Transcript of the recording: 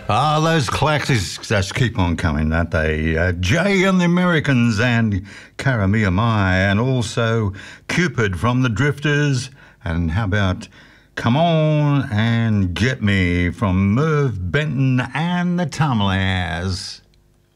Ah, those classics just keep on coming, don't they? Jay and the Americans and Cara Mia Mai, and also Cupid from the Drifters. And how about Come On and Get Me from Merv Benton and the Tumblers?